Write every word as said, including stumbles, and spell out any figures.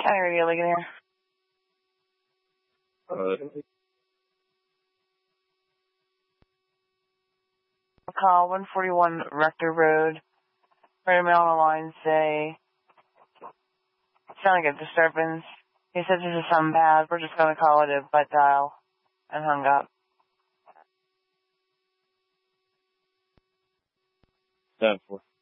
County Radio Lincoln here. Uh, Call one forty-one Rector Road. Right on the line say, sound like a disturbance. He said this is something bad. We're just going to call it a butt dial. And hung up. ten four.